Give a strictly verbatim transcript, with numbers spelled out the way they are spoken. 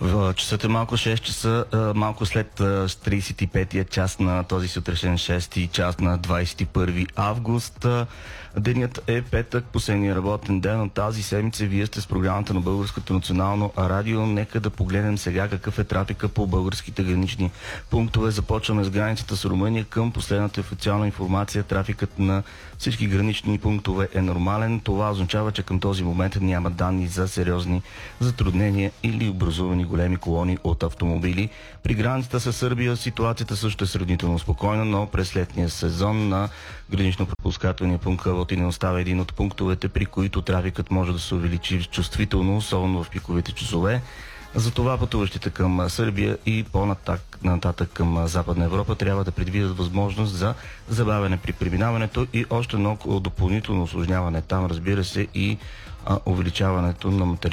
В часът е малко шест часа, малко след тридесет и петия час на този сутрешен шести час на двадесет и първи август. Денят е петък, последния работен ден от тази седмица. Вие сте с програмата на Българското национално радио. Нека да погледнем сега какъв е трафика по българските гранични пунктове. Започваме с границата с Румъния. Към последната официална информация, трафикът на всички гранични пунктове е нормален. Това означава, че към този момент няма данни за сериозни затруднения или образувани големи колони от автомобили. При границата с Сърбия ситуацията също е сравнително спокойна, но през летния сезон на гранично-пропускателния пункт Кавалтин остава един от пунктовете, при които трафикът може да се увеличи чувствително, особено в пиковите часове. Затова пътуващите към Сърбия и по-нататък към Западна Европа трябва да предвидят възможност за забавяне при преминаването и още едно допълнително усложняване там, разбира се, и а, увеличаването на материал